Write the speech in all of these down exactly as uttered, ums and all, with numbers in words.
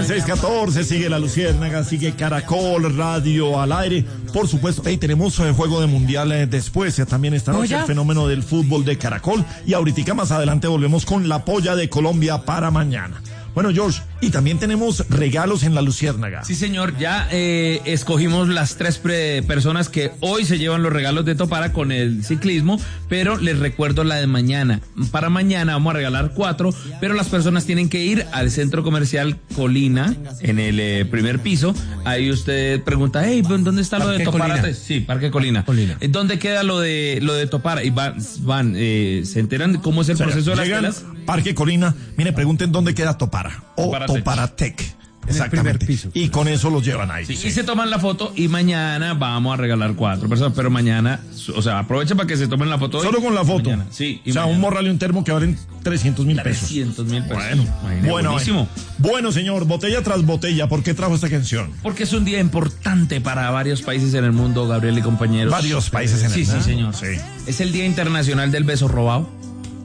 bien, seis catorce, sigue La Luciérnaga, sigue Caracol Radio al aire. Por supuesto, hey, tenemos el juego de mundial eh, después, eh, también esta noche, el fenómeno del fútbol de Caracol. Y ahorita más adelante volvemos con la polla de Colombia para mañana. Bueno, George, y también tenemos regalos en La Luciérnaga. Sí, señor, ya eh, escogimos las tres pre- personas que hoy se llevan los regalos de Topara con el ciclismo, pero les recuerdo la de mañana. Para mañana vamos a regalar cuatro, pero las personas tienen que ir al centro comercial Colina, en el eh, primer piso. Ahí usted pregunta, hey, ¿dónde está Parque lo de Topara? Colina. Sí, Parque Colina. Colina. ¿Dónde queda lo de lo de Topara? Y van, van eh, se enteran de cómo es el O sea, proceso de las llegan, telas. Parque Colina, mire, pregunten dónde queda Topara o Toparatec. Toparatec. En el Exactamente. primer piso. Y con eso los llevan ahí. Sí, Sí. y se toman la foto y mañana vamos a regalar cuatro personas, pero mañana, o sea, aprovechen para que se tomen la foto hoy. Solo con la foto. Mañana, sí. O sea, mañana. un morral y un termo que valen trescientos mil pesos. trescientos mil pesos. Bueno, Imagínate, bueno, buenísimo. bueno, señor, botella tras botella, ¿por qué trajo esta canción? Porque es un día importante para varios países en el mundo, Gabriel y compañeros. Varios países en el Sí, mundo. sí, señor. Sí. Es el Día Internacional del Beso Robado.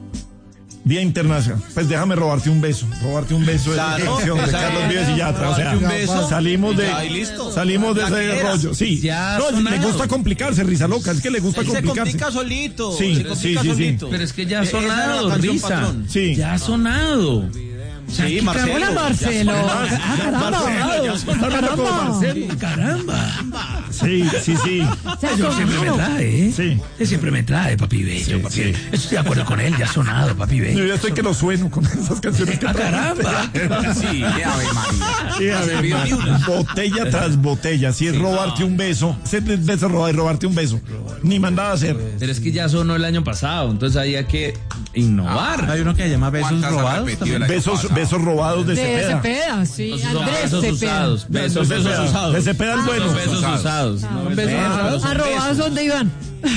Día Internacional. Pues déjame robarte un beso. Robarte un beso Claro, es la canción de esa Carlos es. Vives y Yatra. O sea, Robarte un beso. salimos de, Ya, y listo. salimos de La ese quieras. rollo. Sí. Ya No, le sonado. gusta complicarse, risa loca. Es que le gusta Él se complicarse. complica solito. Sí, se complica sí, sí, sí. solito. Pero es que ya ha Esa era la sonado, canción, Risa. patrón. Sí. Ya ha sonado. Sí, Marcelo. Hola, Marcelo. Ah, Ah, caramba. Marcelo, está hablando como Caramba. Marcelo. Caramba. Sí, sí, sí. Yo siempre me trae, ¿eh? Sí. Él siempre me trae, papi bello, papi. sí. Estoy de acuerdo con él, ya ha sonado, papi bello. Yo ya estoy que lo sueno con esas canciones que ¡Ah, trae. caramba! Sí, de Ave María. Sí, a ver, Ni ma- una. botella tras botella. Si es robarte un beso, se te beso robar y robarte un beso. Ni mandada a hacer. Pero es que ya sonó el año pasado, entonces ahí hay que innovar. Hay uno que se llama besos ¿Cuántas ha robados. repetido el año Besos, pasado? besos robados de De Cepeda. Cepeda, sí. Esos son Andrés besos Cepeda. usados. Besos, De besos Cepeda. usados. De Cepeda es bueno. Son besos usados. Ah, No, besos besos usados. son Arrobados besos. donde iban.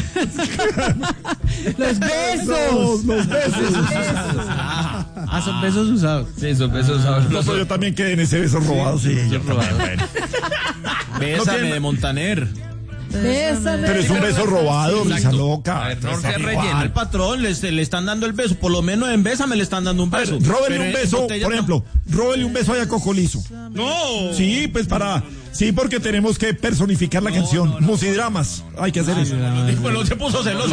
Los besos. Los, los besos. Ah, son besos usados. Sí, son besos usados. No, pero yo también quedé en ese beso robado, sí. yo también, bueno. Bésame tiene- de Montaner. Bésame. Pero es un beso robado, risa Exacto. loca. A ver, no se Igual. rellena. Al patrón le, le están dando el beso. Por lo menos en Bésame le están dando un A ver, beso. róbele Pero un en beso, botella por no. ejemplo, róbele un beso a Yaco Lizo. No. Sí, pues para, sí, porque tenemos que personificar la canción. Musidramas, hay que hacer eso. Bueno, se puso celoso.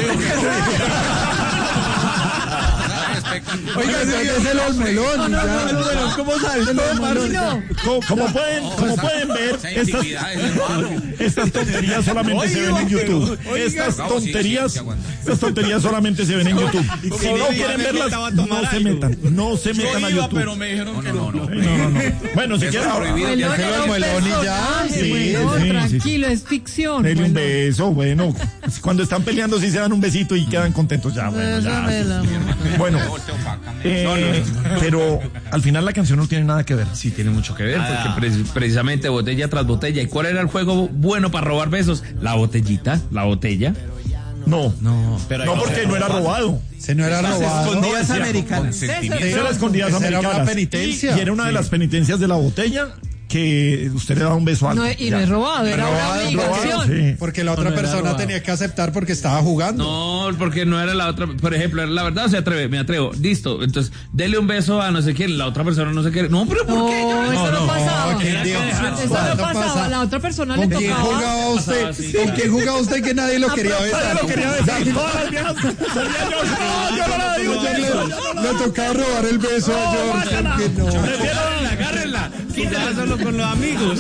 Oiga, ese es el melón. ¿Cómo sale? No. Como, como pueden, como pueden ver, estas, estas tonterías solamente se ven en YouTube. Estas tonterías, estas tonterías solamente se ven en YouTube. Si no quieren verlas, no se metan, no se metan a YouTube. Pero me dijeron que no. No, no, no. Bueno, si quieren, Melón era un Melón y ya, personaje, sí, Melón, sí, sí, tranquilo, es ficción. denle un Melón. beso, bueno. Cuando están peleando sí se dan un besito y quedan contentos ya, bueno, ya. Bueno, eh, pero al final la canción no tiene nada que ver. Sí, tiene mucho que ver, porque pre- precisamente botella tras botella. ¿Y cuál era el juego bueno para robar besos? La botellita, la botella. No, No, Pero no porque no era robado. se no era robado. escondidas americanas. Esa era las escondidas Esa era una americanas. penitencia. Y, y era una de las penitencias de la botella que usted le daba un beso a No, alguien. y no es robado, era una Robado, obligación. Sí. Porque la otra persona tenía que aceptar porque estaba jugando. No, porque no era la otra. Por ejemplo, la verdad se atreve, me atrevo. Listo. Entonces, dele un beso a no sé quién, la otra persona no se quiere. No, pero ¿por No, qué? eso no, pasaba. ¿quién dijo? Eso no ¿Cuándo pasaba. pasa? La otra persona le ¿Con quién tocaba. jugaba usted? Pasaba así, ¿Con claro. quién jugaba usted que nadie lo quería Nadie besar? lo quería besar. Todas las viejas salía yo. No, yo no la digo. yo Le, no. le tocaba robar el beso a George. Que no. Agárrenla, agárrenla. Quítala solo con los amigos.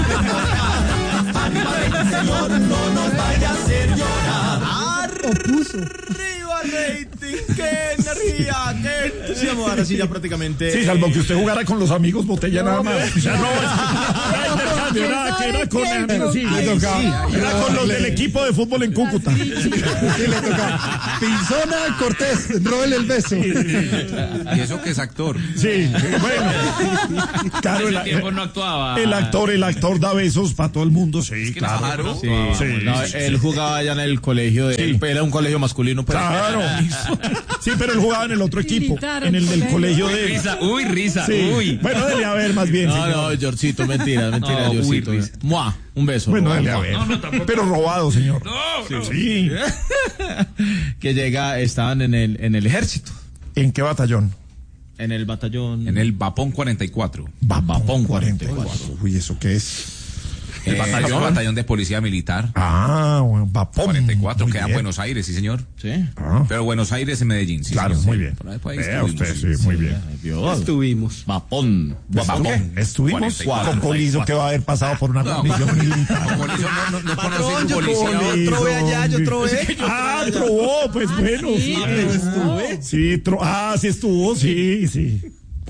Arriba rating, qué energía, qué entusiasmo. Ahora sí ya prácticamente. Sí, salvo que usted jugara con los amigos botella nada más. O sea, no, era intercambio, nada que era con amigos. Sí, le tocaba. Era con los del equipo de fútbol en Cúcuta. Sí, le tocaba. Pinzona Cortés, róbele el beso. Y eso que es actor. Sí, bueno. Claro, En el, ese tiempo no actuaba. el actor, el actor da besos para todo el mundo, sí, claro. Claro. Sí, No, sí, él jugaba allá en el colegio de Sí. él, era un colegio masculino. Pero Claro. Sí, pero él jugaba en el otro equipo, Militar, en el del colegio. colegio de él. Risa, uy, risa, Sí. uy. Bueno, dele a ver más bien, No, señor. no, Georgito, mentira, mentira, No, uy, Georgito. risa. Mua, un beso. Bueno, robado. dele a ver. No, no, tampoco. Pero robado, señor. No, no. Sí. Que llega, estaban en el, en el ejército. ¿En qué batallón? En el batallón. En el Vapón cuarenta y cuatro. Vapón cuarenta y cuatro. Uy, ¿eso qué es? ¿El eh, batallón? El batallón de policía militar. Ah, bueno, Vapón. cuarenta y cuatro, queda en Buenos Aires, sí, señor. Sí. Ah. Pero Buenos Aires en Medellín, sí. Claro, señor, muy sí. bien. Por ahí, por ahí Vea usted, sí, sí, muy bien. Dios. Estuvimos. Vapón. Vapón. Estuvimos con Colizo que va a haber pasado por una No, comisión militar. Colizo no, no, no Patrón, conoce su yo policía. Colizo, Yo trobé allá, yo trobé. hombre. Ah, trobó, pues bueno. sí, Sí, pero estuve. Sí, tro- ah, sí estuvo, sí, sí.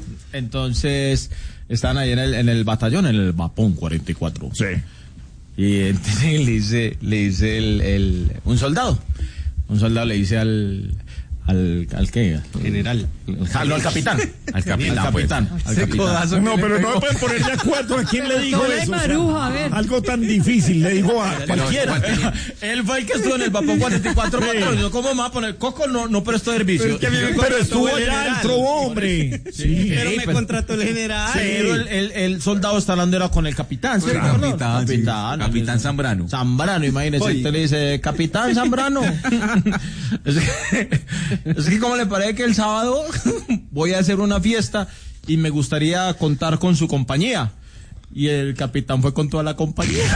Entonces, están ahí en el, en el batallón, en el Vapón cuarenta y cuatro. Sí. Y entonces le dice, le dice el, el, un soldado. Un soldado le dice al, al, al qué? General. Al, no, al capitán. Al capitán, al pues. capitán. Al capitán. No, pero no me pueden poner de acuerdo a quién le dijo Doctor eso. o sea, Maruja, a ver. algo tan difícil, le dijo a cualquiera. Él fue el que estuvo en el Vapón cuarenta y cuatro, Sí. patrón. No, ¿cómo me va a poner? Coco no, no prestó servicio. Pero estuvo allá el trobo, hombre. Sí. Pero me contrató el general. Pero el, el, el soldado está hablando era con el capitán. ¿Sí? Capitán, Capitán, sí. capitán, Capitán Zambrano. Zambrano, imagínese, Oye. usted le dice, Capitán Zambrano. es, que, es que como le parece que el sábado voy a hacer una fiesta y me gustaría contar con su compañía. Y el capitán fue con toda la compañía.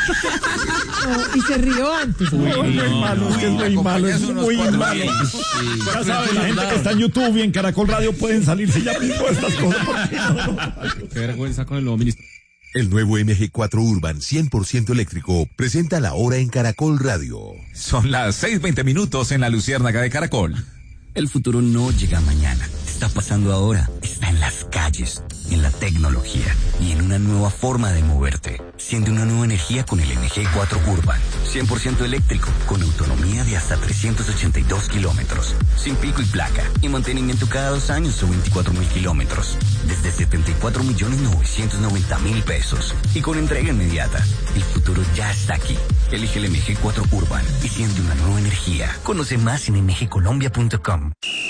No, y se rió antes. Uy, muy malo, es que es muy malo, es muy malo. Ya saben, la gente que está en YouTube y en Caracol Radio pueden salirse ya mismo de estas cosas. porque no, no. Qué vergüenza con el nuevo ministro. El nuevo M G cuatro Urban cien por ciento eléctrico presenta la hora en Caracol Radio. Son las seis veinte minutos en la Luciérnaga de Caracol. El futuro no llega mañana, está pasando ahora, está en las calles, en la tecnología y en una nueva forma de moverte. Siente una nueva energía con el M G cuatro Urban, cien por ciento eléctrico, con autonomía de hasta trescientos ochenta y dos kilómetros, sin pico y placa, y mantenimiento cada dos años o veinticuatro mil kilómetros, desde setenta y cuatro millones novecientos noventa mil pesos, y con entrega inmediata. El futuro ya está aquí. Elige el M G cuatro Urban y siente una nueva energía. Conoce más en m g colombia punto com.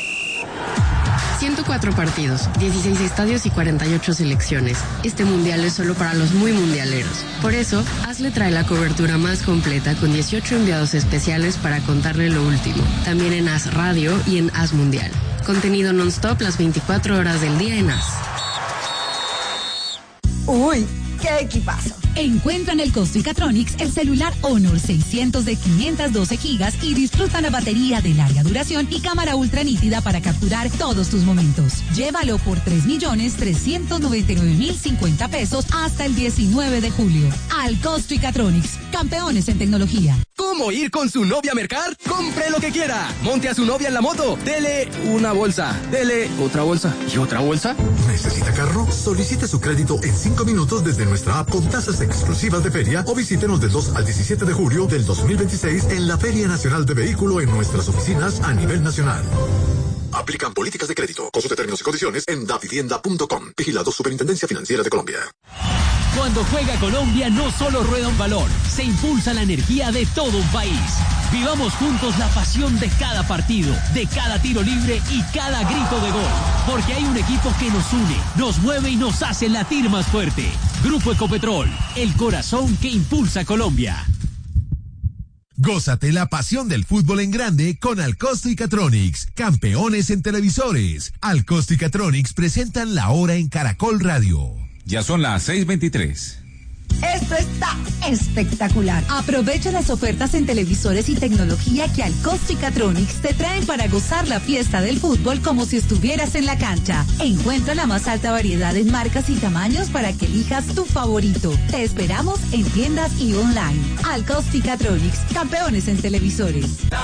ciento cuatro partidos, dieciséis estadios y cuarenta y ocho selecciones. Este mundial es solo para los muy mundialeros. Por eso, Hazle trae la cobertura más completa con dieciocho enviados especiales para contarle lo último. También en Haz Radio y en Haz Mundial. Contenido non-stop las veinticuatro horas del día en Haz. Uy, qué equipazo. Encuentra en el Costo y Catronics el celular Honor seiscientos de quinientos doce gigas y disfruta la batería de larga duración y cámara ultra nítida para capturar todos tus momentos. Llévalo por tres millones trescientos noventa y nueve mil cincuenta pesos hasta el diecinueve de julio. Al Costo y Catronics, campeones en tecnología. ¿Cómo ir con su novia a mercar? ¡Compre lo que quiera! Monte a su novia en la moto. Dele una bolsa. Dele otra bolsa. ¿Y otra bolsa? ¿Necesita carro? Solicite su crédito en cinco minutos desde nuestra app con tasas exclusivas de feria o visítenos del dos al diecisiete de julio del dos mil veintiséis en la Feria Nacional de Vehículo en nuestras oficinas a nivel nacional. Aplican políticas de crédito. Consulte términos y condiciones en davivienda punto com. Vigilado Superintendencia Financiera de Colombia. Cuando juega Colombia no solo rueda un balón, se impulsa la energía de todo un país. Vivamos juntos la pasión de cada partido, de cada tiro libre y cada grito de gol. Porque hay un equipo que nos une, nos mueve y nos hace latir más fuerte. Grupo Ecopetrol, el corazón que impulsa Colombia. Gózate la pasión del fútbol en grande con Alcosto y Catronics, campeones en televisores. Alcosto y Catronics presentan la hora en Caracol Radio. Ya son las seis veintitrés. Esto está espectacular. Aprovecha las ofertas en televisores y tecnología que Alcosto y Catronics te traen para gozar la fiesta del fútbol como si estuvieras en la cancha. Encuentra la más alta variedad en marcas y tamaños para que elijas tu favorito. Te esperamos en tiendas y online. Alcosto y Catronics, campeones en televisores.